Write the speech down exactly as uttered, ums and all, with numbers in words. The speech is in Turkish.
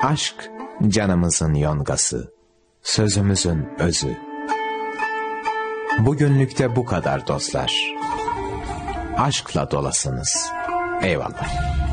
Aşk canımızın yongası, sözümüzün özü. Bugünlük de bu kadar dostlar. Aşkla dolasınız. Eyvallah.